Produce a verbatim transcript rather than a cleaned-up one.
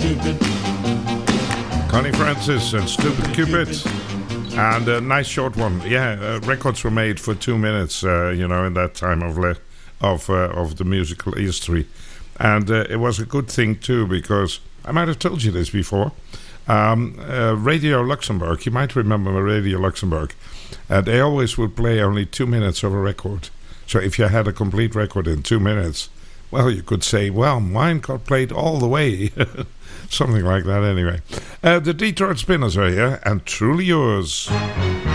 stupid. Connie Francis and Stupid Cupid. And a nice short one. Yeah, uh, records were made for two minutes, uh, you know, in that time of le- of uh, of the musical history. And uh, it was a good thing, too, because I might have told you this before. Um, uh, Radio Luxembourg, you might remember Radio Luxembourg. Uh, they always would play only two minutes of a record. So if you had a complete record in two minutes, well, you could say, well, mine got played all the way. Something like that, anyway. Uh, the Detroit Spinners are here, and Truly Yours.